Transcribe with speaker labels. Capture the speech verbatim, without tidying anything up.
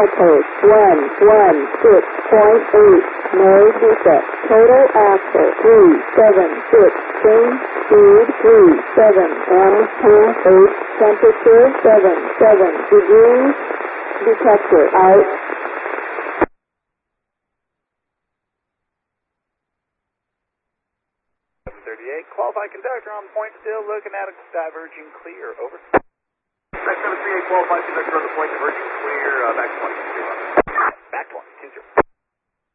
Speaker 1: milepost one one six point eight, no defect. Total axle three seven six, change speed three seven, M pass eight, temperature seven seven degrees, detector out.
Speaker 2: thirty-eight, qualified conductor on point still, looking at a diverging clear, over.
Speaker 3: seven three eight, qualified conductor on the point, diverging clear, uh, back twenty.
Speaker 2: Back twenty, two zero.